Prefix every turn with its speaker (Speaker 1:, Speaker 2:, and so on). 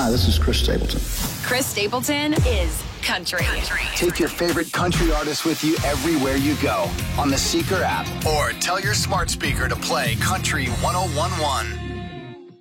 Speaker 1: Hi, this is Chris Stapleton.
Speaker 2: Chris Stapleton is country.
Speaker 3: Take your favorite country artist with you everywhere you go on the Seeker app, or tell your smart speaker to play Country 101.1.